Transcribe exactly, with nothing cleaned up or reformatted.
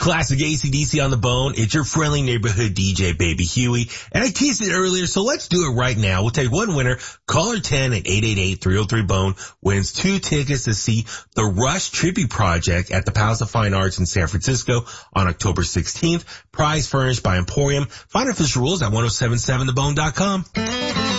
Classic A C D C on the bone. It's your friendly neighborhood D J, Baby Huey. And I teased it earlier, so let's do it right now. We'll take one winner. Caller ten at eight eight eight, three oh three, bone wins two tickets to see the Rush Tribute Project at the Palace of Fine Arts in San Francisco on October sixteenth. Prize furnished by Emporium. Find official rules at ten seventy-seven the bone dot com.